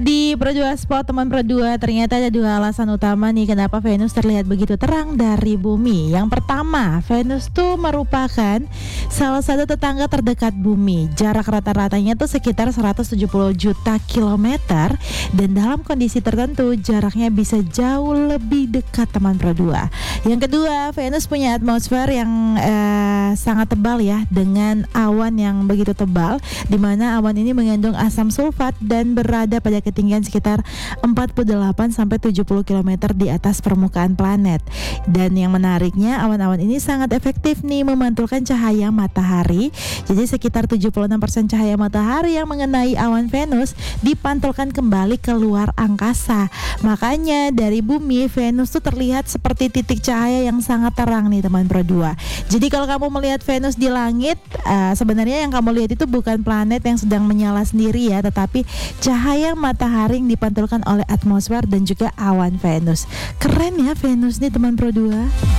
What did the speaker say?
Di Pro 2 Spot teman Pro 2, ternyata ada dua alasan utama nih kenapa Venus terlihat begitu terang dari bumi. Yang pertama, Venus tuh merupakan salah satu tetangga terdekat bumi. Jarak rata-ratanya tuh sekitar 170 juta kilometer, dan dalam kondisi tertentu jaraknya bisa jauh lebih dekat teman Pro 2. Yang kedua, Venus punya atmosfer yang sangat tebal ya, dengan awan yang begitu tebal, di mana awan ini mengandung asam sulfat dan berada pada ketinggian sekitar 48 sampai 70 km di atas permukaan planet. Dan yang menariknya, awan-awan ini sangat efektif nih memantulkan cahaya matahari. Jadi sekitar 76% cahaya matahari yang mengenai awan Venus dipantulkan kembali ke luar angkasa. Makanya dari bumi, Venus tuh terlihat seperti titik cahaya yang sangat terang nih teman Pro 2. Jadi kalau kamu melihat Venus di langit, sebenarnya yang kamu lihat itu bukan planet yang sedang menyala sendiri ya, tetapi cahaya matahari yang dipantulkan oleh atmosfer dan juga awan Venus. Keren ya Venus nih teman Pro 2.